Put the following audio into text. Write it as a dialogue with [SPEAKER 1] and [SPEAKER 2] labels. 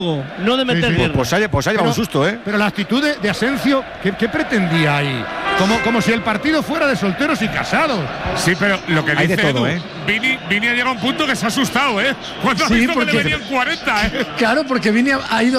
[SPEAKER 1] no de meter piernas.
[SPEAKER 2] Pues ha llevado un susto, ¿eh?
[SPEAKER 3] Pero la actitud de Asensio, ¿qué pretendía ahí? Como si el partido fuera de solteros y casados.
[SPEAKER 4] Sí, pero lo que
[SPEAKER 2] hay
[SPEAKER 4] dice
[SPEAKER 2] de todo,
[SPEAKER 4] Edu, Vini ha llegado a un punto que se ha asustado, ¿eh? Cuando ha visto que le venían 40, ¿eh?
[SPEAKER 5] Claro, porque Vini ha ido